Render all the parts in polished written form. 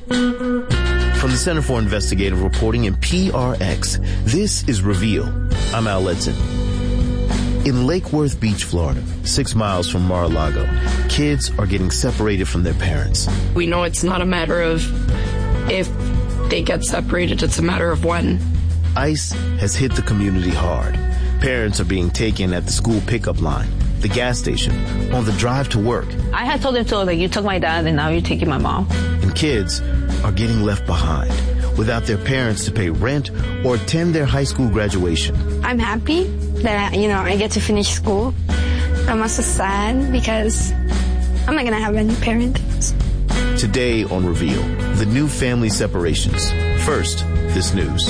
From the Center for Investigative Reporting and PRX, this is Reveal. I'm Al Letson. In Lake Worth Beach, Florida, 6 miles from Mar-a-Lago, kids are getting separated from their parents. We know it's not a matter of if they get separated, it's a matter of when. ICE has hit the community hard. Parents are being taken at the school pickup line, the gas station, on the drive to work. I had told them so, like, you took my dad and now you're taking my mom. And kids are getting left behind without their parents to pay rent or attend their high school graduation. I'm happy that, I get to finish school. I'm also sad because I'm not going to have any parents. Today on Reveal, the new family separations. First, this news.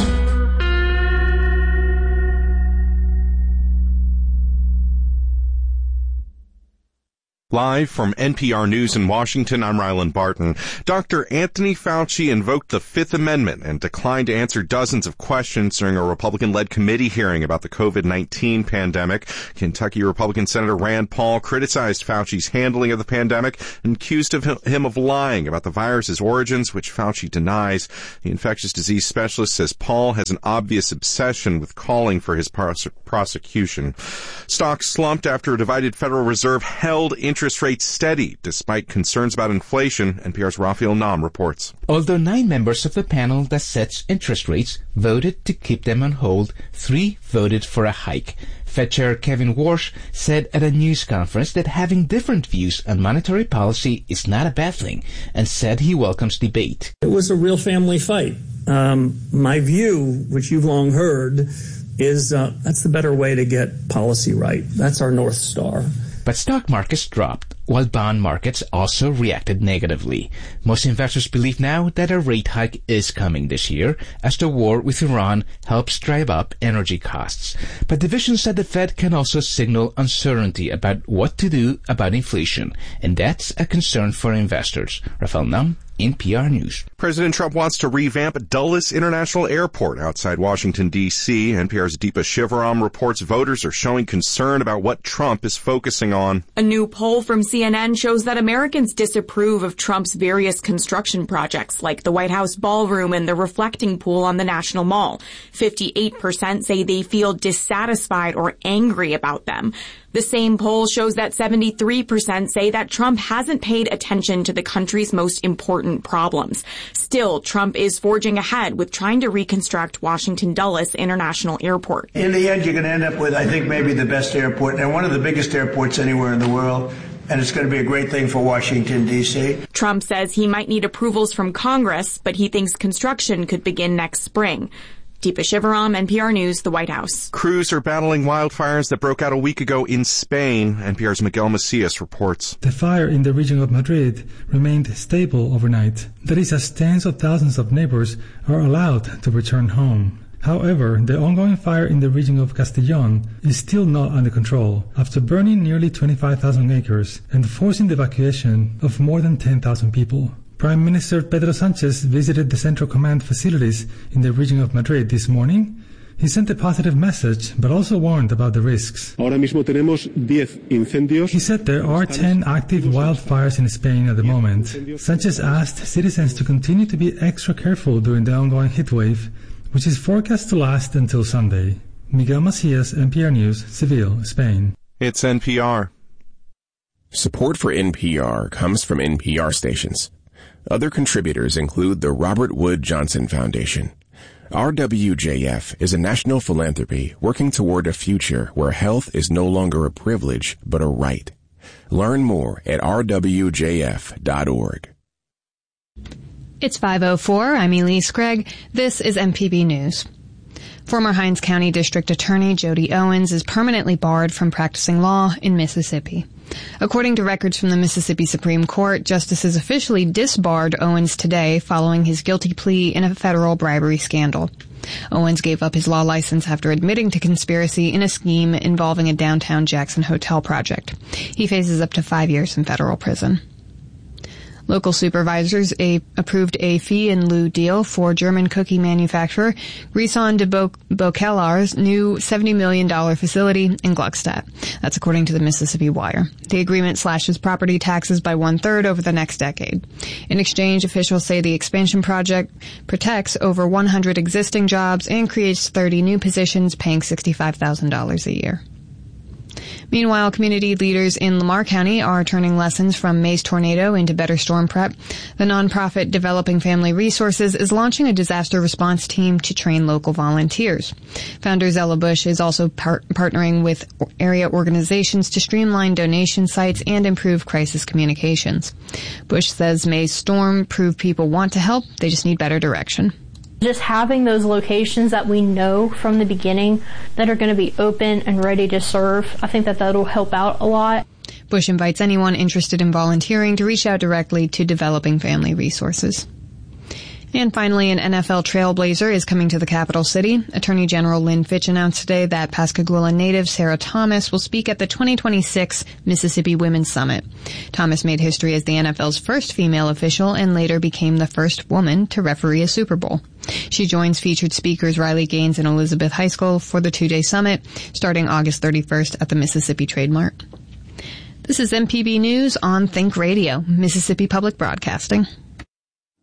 Live from NPR News in Washington, I'm Ryland Barton. Dr. Anthony Fauci invoked the Fifth Amendment and declined to answer dozens of questions during a Republican-led committee hearing about the COVID-19 pandemic. Kentucky Republican Senator Rand Paul criticized Fauci's handling of the pandemic and accused him of lying about the virus's origins, which Fauci denies. The infectious disease specialist says Paul has an obvious obsession with calling for his prosecution. Stocks slumped after a divided Federal Reserve held interest rates steady despite concerns about inflation. NPR's Raphael Nam reports. Although 9 members of the panel that sets interest rates voted to keep them on hold, 3 voted for a hike. Fed Chair Kevin Warsh said at a news conference that having different views on monetary policy is not a bad thing, and said he welcomes debate. It was a real family fight. My view, which you've long heard, is that's the better way to get policy right. That's our North Star. But stock markets dropped, while bond markets also reacted negatively. Most investors believe now that a rate hike is coming this year, as the war with Iran helps drive up energy costs. But divisions said the Fed can also signal uncertainty about what to do about inflation, and that's a concern for investors. Raphael Nam, NPR News. President Trump wants to revamp Dulles International Airport outside Washington, D.C. NPR's Deepa Shivaram reports voters are showing concern about what Trump is focusing on. A new poll from CNN shows that Americans disapprove of Trump's various construction projects, like the White House ballroom and the reflecting pool on the National Mall. 58% say they feel dissatisfied or angry about them. The same poll shows that 73% say that Trump hasn't paid attention to the country's most important problems. Still, Trump is forging ahead with trying to reconstruct Washington Dulles International Airport. In the end, you're going to end up with, I think, maybe the best airport and one of the biggest airports anywhere in the world. And it's going to be a great thing for Washington, D.C. Trump says he might need approvals from Congress, but he thinks construction could begin next spring. Deepa Shivaram, NPR News, the White House. Crews are battling wildfires that broke out a week ago in Spain. NPR's Miguel Macias reports. The fire in the region of Madrid remained stable overnight. That is, as tens of thousands of neighbors are allowed to return home. However, the ongoing fire in the region of Castellón is still not under control after burning nearly 25,000 acres and forcing the evacuation of more than 10,000 people. Prime Minister Pedro Sánchez visited the Central Command facilities in the region of Madrid this morning. He sent a positive message, but also warned about the risks. Ahora mismo tenemos 10 incendios. He said there are 10 active wildfires in Spain at the moment. Sánchez asked citizens to continue to be extra careful during the ongoing heatwave, which is forecast to last until Sunday. Miguel Macias, NPR News, Seville, Spain. It's NPR. Support for NPR comes from NPR stations. Other contributors include the Robert Wood Johnson Foundation. RWJF is a national philanthropy working toward a future where health is no longer a privilege, but a right. Learn more at rwjf.org. It's 5:04. I'm Elise Craig. This is MPB News. Former Hinds County District Attorney Jody Owens is permanently barred from practicing law in Mississippi. According to records from the Mississippi Supreme Court, justices officially disbarred Owens today following his guilty plea in a federal bribery scandal. Owens gave up his law license after admitting to conspiracy in a scheme involving a downtown Jackson hotel project. He faces up to 5 years in federal prison. Local supervisors approved a fee-in-lieu deal for German cookie manufacturer Grison de Bockellar's new $70 million facility in Gluckstadt. That's according to the Mississippi Wire. The agreement slashes property taxes by 1/3 over the next decade. In exchange, officials say the expansion project protects over 100 existing jobs and creates 30 new positions, paying $65,000 a year. Meanwhile, community leaders in Lamar County are turning lessons from May's tornado into better storm prep. The nonprofit Developing Family Resources is launching a disaster response team to train local volunteers. Founder Zella Bush is also partnering with area organizations to streamline donation sites and improve crisis communications. Bush says May's storm proved people want to help, they just need better direction. Just having those locations that we know from the beginning that are going to be open and ready to serve, I think that that'll help out a lot. Bush invites anyone interested in volunteering to reach out directly to Developing Family Resources. And finally, an NFL trailblazer is coming to the capital city. Attorney General Lynn Fitch announced today that Pascagoula native Sarah Thomas will speak at the 2026 Mississippi Women's Summit. Thomas made history as the NFL's first female official and later became the first woman to referee a Super Bowl. She joins featured speakers Riley Gaines and Elizabeth Heiskell for the two-day summit starting August 31st at the Mississippi Trade Mart. This is MPB News on Think Radio, Mississippi Public Broadcasting.